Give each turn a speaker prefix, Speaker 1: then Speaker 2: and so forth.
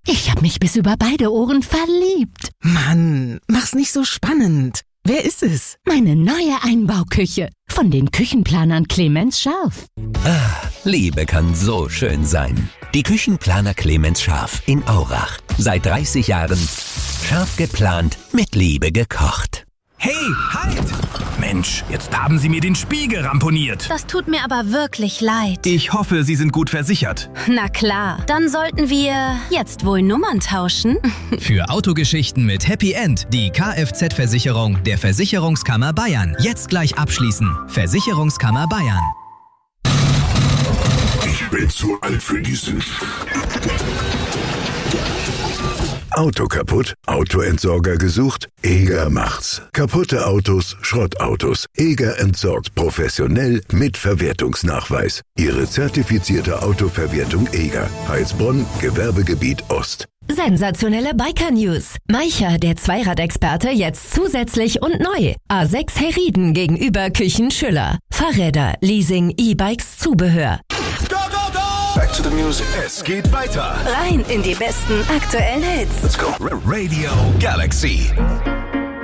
Speaker 1: Ich habe mich bis über beide Ohren verliebt.
Speaker 2: Mann, mach's nicht so spannend. Wer ist es?
Speaker 1: Meine neue Einbauküche. Von den Küchenplanern Clemens Scharf.
Speaker 3: Liebe kann so schön sein. Die Küchenplaner Clemens Scharf in Aurach. Seit 30 Jahren scharf geplant, mit Liebe gekocht.
Speaker 4: Hey, halt! Mensch, jetzt haben Sie mir den Spiegel ramponiert.
Speaker 5: Das tut mir aber wirklich leid.
Speaker 4: Ich hoffe, Sie sind gut versichert.
Speaker 5: Na klar, dann sollten wir jetzt wohl Nummern tauschen.
Speaker 6: Für Autogeschichten mit Happy End die Kfz-Versicherung der Versicherungskammer Bayern. Jetzt gleich abschließen. Versicherungskammer Bayern.
Speaker 7: Ich bin zu alt für diesen Auto kaputt? Autoentsorger gesucht? Eger macht's. Kaputte Autos, Schrottautos. Eger entsorgt professionell mit Verwertungsnachweis. Ihre zertifizierte Autoverwertung Eger. Heilsbronn, Gewerbegebiet Ost.
Speaker 8: Sensationelle Biker-News. Maicher, der Zweiradexperte, jetzt zusätzlich und neu. A6 Herrieden gegenüber Küchen Schüller. Fahrräder, Leasing, E-Bikes, Zubehör.
Speaker 7: Go, go, go! Back to the music. Es geht weiter.
Speaker 8: Rein in die besten aktuellen Hits.
Speaker 7: Let's go.
Speaker 3: Radio Galaxy.